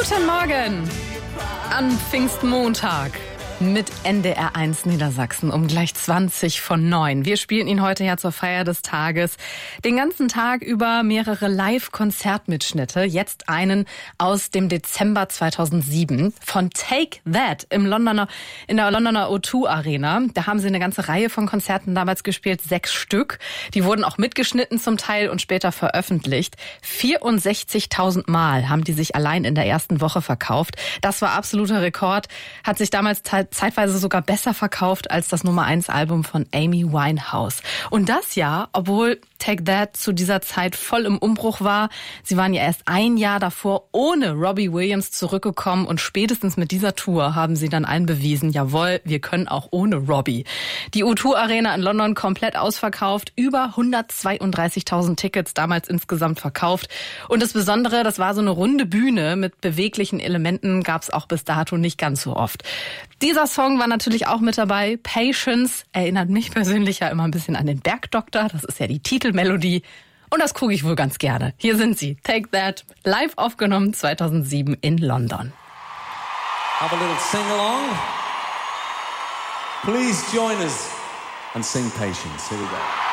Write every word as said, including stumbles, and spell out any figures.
Guten Morgen an Pfingstmontag mit N D R eins Niedersachsen um gleich zwanzig von neun. Wir spielen ihn heute ja zur Feier des Tages den ganzen Tag über mehrere Live-Konzertmitschnitte. Jetzt einen aus dem Dezember zweitausendsieben von Take That im Londoner, in der Londoner O zwei Arena. Da haben sie eine ganze Reihe von Konzerten damals gespielt, sechs Stück. Die wurden auch mitgeschnitten zum Teil und später veröffentlicht. vierundsechzigtausend Mal haben die sich allein in der ersten Woche verkauft. Das war absoluter Rekord. Hat sich damals zeitweise sogar besser verkauft als das Nummer eins Album von Amy Winehouse. Und das ja, obwohl Take That zu dieser Zeit voll im Umbruch war. Sie waren ja erst ein Jahr davor ohne Robbie Williams zurückgekommen und spätestens mit dieser Tour haben sie dann allen bewiesen, jawohl, wir können auch ohne Robbie. Die O zwei Arena in London komplett ausverkauft, über hundertzweiunddreißigtausend Tickets damals insgesamt verkauft. Und das Besondere, das war so eine runde Bühne mit beweglichen Elementen, gab es auch bis dato nicht ganz so oft. Dieser Song war natürlich auch mit dabei. Patience erinnert mich persönlich ja immer ein bisschen an den Bergdoktor. Das ist ja die Titelmelodie. Und das gucke ich wohl ganz gerne. Hier sind sie. Take That, live aufgenommen zweitausendsieben in London. Have a little sing-along. Please join us and sing Patience. Here we go.